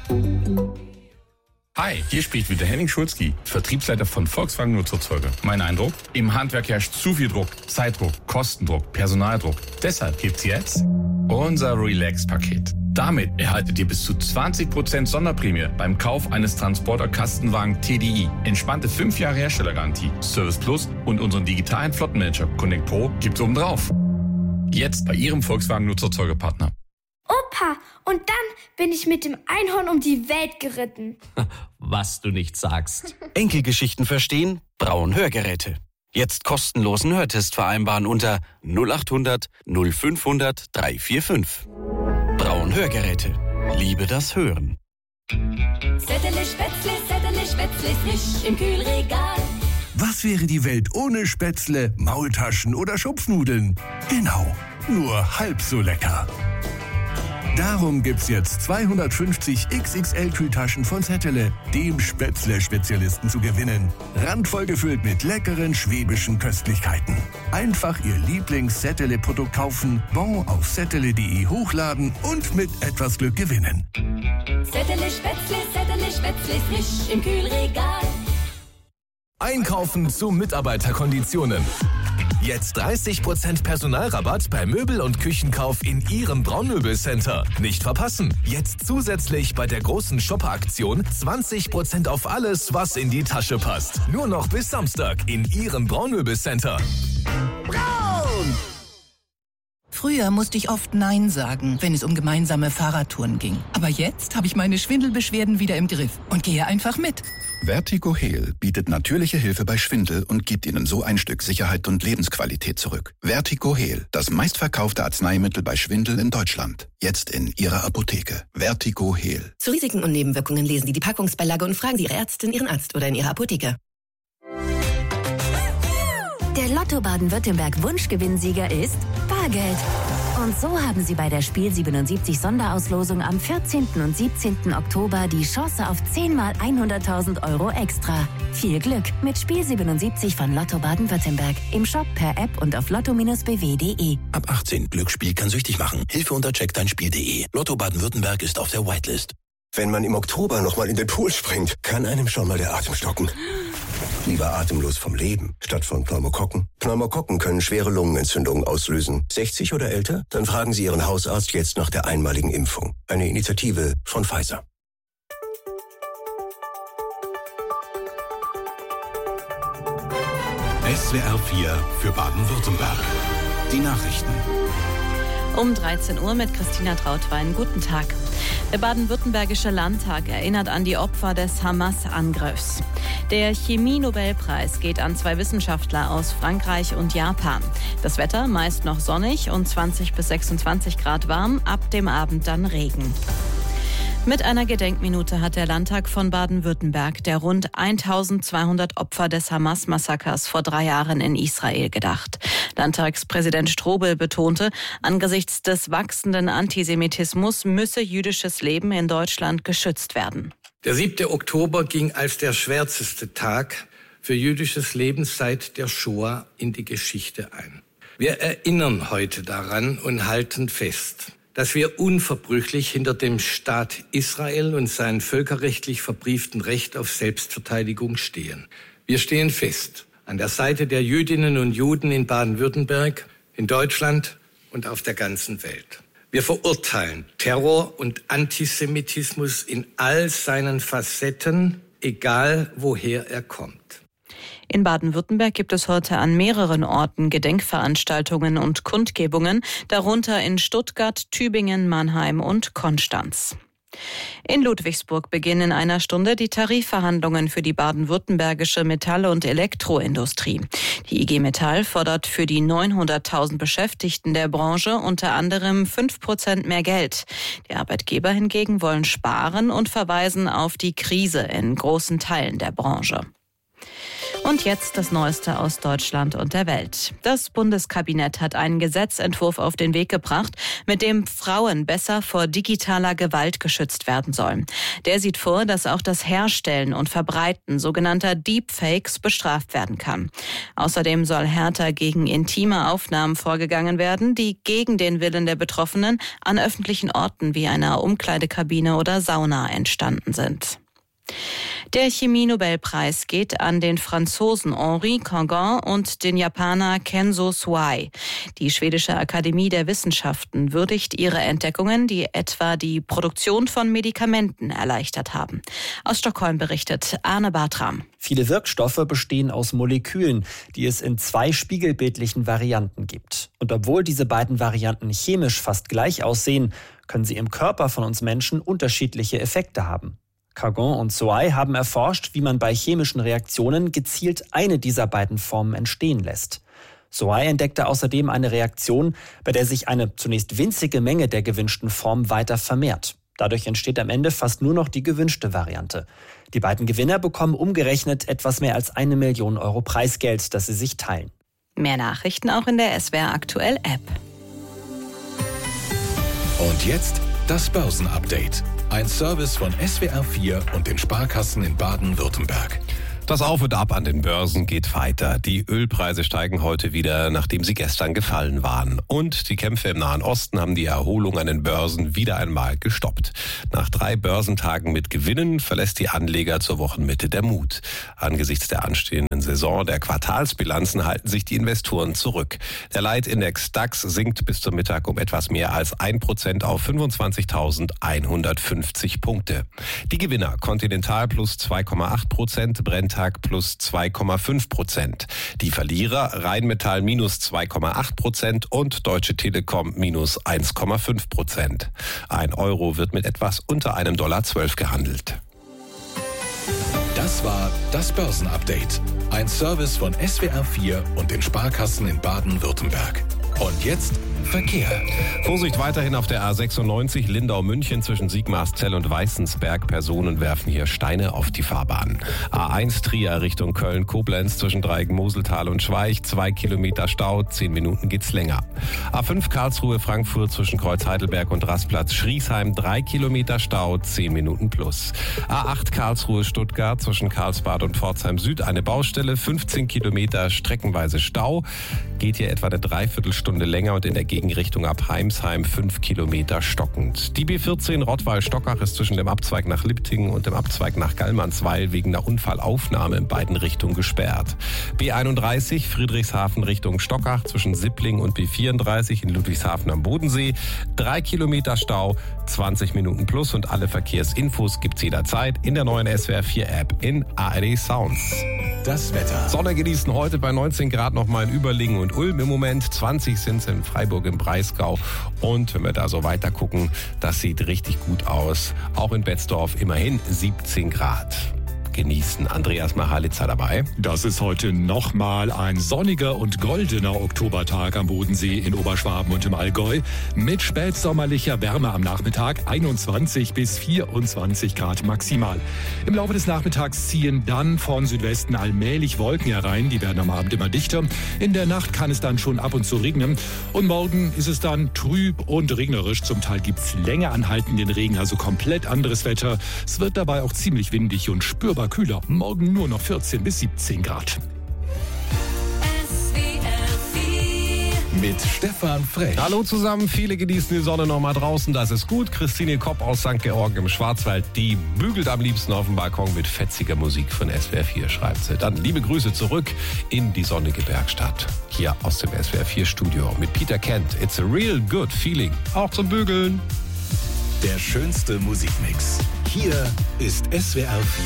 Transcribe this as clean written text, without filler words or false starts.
Hi, hier spricht wieder Henning Schulzki, Vertriebsleiter von Volkswagen Nutzfahrzeuge. Mein Eindruck? Im Handwerk herrscht zu viel Druck, Zeitdruck, Kostendruck, Personaldruck. Deshalb gibt's jetzt unser Relax-Paket. Damit erhaltet ihr bis zu 20% Sonderprämie beim Kauf eines Transporter-Kastenwagen TDI. Entspannte 5 Jahre Herstellergarantie, Service Plus und unseren digitalen Flottenmanager Connect Pro gibt's obendrauf. Jetzt bei Ihrem Volkswagen Nutzfahrzeuge-Partner. Opa, und dann bin ich mit dem Einhorn um die Welt geritten. Was du nicht sagst. Enkelgeschichten verstehen? Braun Hörgeräte. Jetzt kostenlosen Hörtest vereinbaren unter 0800 0500 345. Braun Hörgeräte. Liebe das Hören. Zettele Spätzle, frisch im Kühlregal. Was wäre die Welt ohne Spätzle, Maultaschen oder Schupfnudeln? Genau, nur halb so lecker. Darum gibt's jetzt 250 XXL-Kühltaschen von Zettele, dem Spätzle-Spezialisten, zu gewinnen. Randvoll gefüllt mit leckeren schwäbischen Köstlichkeiten. Einfach Ihr Lieblings-Zettele-Produkt kaufen, Bon auf zettele.de hochladen und mit etwas Glück gewinnen. Zettele Spätzle, frisch im Kühlregal. Einkaufen zu Mitarbeiterkonditionen. Jetzt 30% Personalrabatt bei Möbel- und Küchenkauf in Ihrem Braunmöbelcenter. Nicht verpassen. Jetzt zusätzlich bei der großen Shopper-Aktion 20% auf alles, was in die Tasche passt. Nur noch bis Samstag in Ihrem Braunmöbelcenter. Braun! Früher musste ich oft Nein sagen, wenn es um gemeinsame Fahrradtouren ging. Aber jetzt habe ich meine Schwindelbeschwerden wieder im Griff und gehe einfach mit. Vertigo Heal bietet natürliche Hilfe bei Schwindel und gibt Ihnen so ein Stück Sicherheit und Lebensqualität zurück. Vertigo Heal, das meistverkaufte Arzneimittel bei Schwindel in Deutschland. Jetzt in Ihrer Apotheke. Vertigo Heal. Zu Risiken und Nebenwirkungen lesen Sie die Packungsbeilage und fragen Sie Ihre Ärztin, Ihren Arzt oder in Ihrer Apotheke. Der Lotto Baden-Württemberg Wunschgewinnsieger ist Bargeld. Und so haben Sie bei der Spiel 77 Sonderauslosung am 14. und 17. Oktober die Chance auf 10 mal 100.000 Euro extra. Viel Glück mit Spiel 77 von Lotto Baden-Württemberg. Im Shop, per App und auf lotto-bw.de. Ab 18. Glücksspiel kann süchtig machen. Hilfe unter checkdeinspiel.de. Lotto Baden-Württemberg ist auf der Whitelist. Wenn man im Oktober nochmal in den Pool springt, kann einem schon mal der Atem stocken. Lieber atemlos vom Leben, statt von Pneumokokken. Pneumokokken können schwere Lungenentzündungen auslösen. 60 oder älter? Dann fragen Sie Ihren Hausarzt jetzt nach der einmaligen Impfung. Eine Initiative von Pfizer. SWR 4 für Baden-Württemberg. Die Nachrichten. Um 13 Uhr mit Christina Trautwein. Guten Tag. Der baden-württembergische Landtag erinnert an die Opfer des Hamas-Angriffs. Der Chemie-Nobelpreis geht an 2 Wissenschaftler aus Frankreich und Japan. Das Wetter meist noch sonnig und 20 bis 26 Grad warm, ab dem Abend dann Regen. Mit einer Gedenkminute hat der Landtag von Baden-Württemberg der rund 1200 Opfer des Hamas-Massakers vor 3 Jahren in Israel gedacht. Landtagspräsident Strobel betonte, angesichts des wachsenden Antisemitismus müsse jüdisches Leben in Deutschland geschützt werden. Der 7. Oktober ging als der schwärzeste Tag für jüdisches Leben seit der Shoah in die Geschichte ein. Wir erinnern heute daran und halten fest, dass wir unverbrüchlich hinter dem Staat Israel und seinem völkerrechtlich verbrieften Recht auf Selbstverteidigung stehen. Wir stehen fest an der Seite der Jüdinnen und Juden in Baden-Württemberg, in Deutschland und auf der ganzen Welt. Wir verurteilen Terror und Antisemitismus in all seinen Facetten, egal woher er kommt. In Baden-Württemberg gibt es heute an mehreren Orten Gedenkveranstaltungen und Kundgebungen, darunter in Stuttgart, Tübingen, Mannheim und Konstanz. In Ludwigsburg beginnen in einer Stunde die Tarifverhandlungen für die baden-württembergische Metall- und Elektroindustrie. Die IG Metall fordert für die 900.000 Beschäftigten der Branche unter anderem 5% mehr Geld. Die Arbeitgeber hingegen wollen sparen und verweisen auf die Krise in großen Teilen der Branche. Und jetzt das Neueste aus Deutschland und der Welt. Das Bundeskabinett hat einen Gesetzentwurf auf den Weg gebracht, mit dem Frauen besser vor digitaler Gewalt geschützt werden sollen. Der sieht vor, dass auch das Herstellen und Verbreiten sogenannter Deepfakes bestraft werden kann. Außerdem soll härter gegen intime Aufnahmen vorgegangen werden, die gegen den Willen der Betroffenen an öffentlichen Orten wie einer Umkleidekabine oder Sauna entstanden sind. Der Chemie-Nobelpreis geht an den Franzosen Henri Cangon und den Japaner Kenzo Suai. Die schwedische Akademie der Wissenschaften würdigt ihre Entdeckungen, die etwa die Produktion von Medikamenten erleichtert haben. Aus Stockholm berichtet Arne Bartram. Viele Wirkstoffe bestehen aus Molekülen, die es in 2 spiegelbildlichen Varianten gibt. Und obwohl diese beiden Varianten chemisch fast gleich aussehen, können sie im Körper von uns Menschen unterschiedliche Effekte haben. Cangon und Suai haben erforscht, wie man bei chemischen Reaktionen gezielt eine dieser beiden Formen entstehen lässt. Suai entdeckte außerdem eine Reaktion, bei der sich eine zunächst winzige Menge der gewünschten Form weiter vermehrt. Dadurch entsteht am Ende fast nur noch die gewünschte Variante. Die beiden Gewinner bekommen umgerechnet etwas mehr als 1 Million Euro Preisgeld, das sie sich teilen. Mehr Nachrichten auch in der SWR Aktuell App. Und jetzt das Börsenupdate. Ein Service von SWR4 und den Sparkassen in Baden-Württemberg. Das Auf und Ab an den Börsen geht weiter. Die Ölpreise steigen heute wieder, nachdem sie gestern gefallen waren. Und die Kämpfe im Nahen Osten haben die Erholung an den Börsen wieder einmal gestoppt. Nach 3 Börsentagen mit Gewinnen verlässt die Anleger zur Wochenmitte der Mut. Angesichts der anstehenden Saison der Quartalsbilanzen halten sich die Investoren zurück. Der Leitindex DAX sinkt bis zum Mittag um etwas mehr als 1% auf 25.150 Punkte. Die Gewinner Continental plus 2,8%, Brenntag plus 2,5%. Die Verlierer Rheinmetall minus 2,8% und Deutsche Telekom minus 1,5%. Ein Euro wird mit etwas unter $1,12 gehandelt. Das war das Börsenupdate. Ein Service von SWR4 und den Sparkassen in Baden-Württemberg. Und jetzt Verkehr. Vorsicht weiterhin auf der A96 Lindau-München zwischen Sigmarszell und Weißensberg. Personen werfen hier Steine auf die Fahrbahn. A1 Trier Richtung Köln-Koblenz zwischen Dreigen-Moseltal und Schweich. 2 Kilometer Stau, 10 Minuten geht's länger. A5 Karlsruhe-Frankfurt zwischen Kreuz-Heidelberg und Rastplatz-Schriesheim. 3 Kilometer Stau, 10 Minuten plus. A8 Karlsruhe-Stuttgart zwischen Karlsbad und Pforzheim Süd. Eine Baustelle, 15 Kilometer streckenweise Stau. Geht hier etwa eine Dreiviertelstunde länger und in der Gegenrichtung ab Heimsheim 5 Kilometer stockend. Die B14 Rottweil-Stockach ist zwischen dem Abzweig nach Liptingen und dem Abzweig nach Gallmannsweil wegen einer Unfallaufnahme in beiden Richtungen gesperrt. B31 Friedrichshafen Richtung Stockach zwischen Sippling und B34 in Ludwigshafen am Bodensee. 3 Kilometer Stau, 20 Minuten plus und alle Verkehrsinfos gibt's jederzeit in der neuen SWR4-App in ARD Sounds. Das Wetter. Sonne genießen heute bei 19 Grad nochmal in Überlingen und Ulm im Moment. 20 sind es in Freiburg im Breisgau. Und wenn wir da so weiter gucken, das sieht richtig gut aus. Auch in Betzdorf immerhin 17 Grad. Genießen. Andreas Machalitzer dabei. Das ist heute nochmal ein sonniger und goldener Oktobertag am Bodensee in Oberschwaben und im Allgäu. Mit spätsommerlicher Wärme am Nachmittag 21 bis 24 Grad maximal. Im Laufe des Nachmittags ziehen dann von Südwesten allmählich Wolken herein. Die werden am Abend immer dichter. In der Nacht kann es dann schon ab und zu regnen. Und morgen ist es dann trüb und regnerisch. Zum Teil gibt es länger anhaltenden Regen, also komplett anderes Wetter. Es wird dabei auch ziemlich windig und spürbar kühler. Morgen nur noch 14 bis 17 Grad. Mit Stefan Frech. Hallo zusammen, viele genießen die Sonne noch mal draußen, das ist gut. Christine Kopp aus St. Georgen im Schwarzwald, die bügelt am liebsten auf dem Balkon mit fetziger Musik von SWR4, schreibt sie. Dann liebe Grüße zurück in die sonnige Bergstadt. Hier aus dem SWR4-Studio mit Peter Kent. It's a real good feeling. Auch zum Bügeln. Der schönste Musikmix. Hier ist SWR4